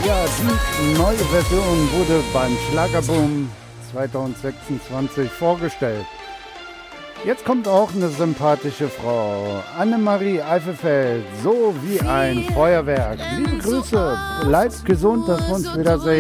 Ja, die neue Version wurde beim Schlagerboom 2026 vorgestellt. Jetzt kommt auch eine sympathische Frau, Annemarie Eifelfeld, so wie ein Feuerwerk. Liebe Grüße, bleibt gesund, dass wir uns wiedersehen.